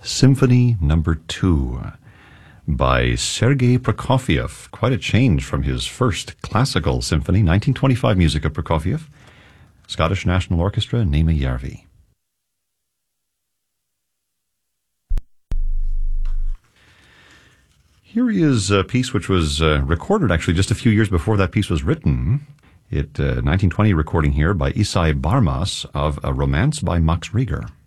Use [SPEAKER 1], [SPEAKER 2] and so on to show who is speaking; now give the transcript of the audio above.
[SPEAKER 1] Symphony Number 2 by Sergei Prokofiev. Quite a change from his first classical symphony, 1925 music of Prokofiev. Scottish National Orchestra, Nema Järvi. Here is a piece which was recorded actually just a few years before that piece was written. 1920 recording here by Isai Barmas of A Romance by Max Reger.